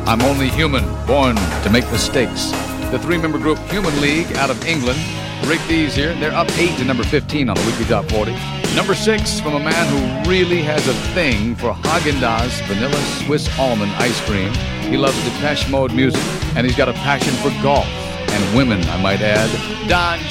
I'm Only Human, Born to Make Mistakes. The three-member group Human League out of England. Rate these here. They're up 8 to number 15 on the Weekly Top 40. Number 6 from a man who really has a thing for Haagen-Dazs Vanilla Swiss Almond ice cream. He loves Depeche Mode music, and he's got a passion for golf and women, I might add. Don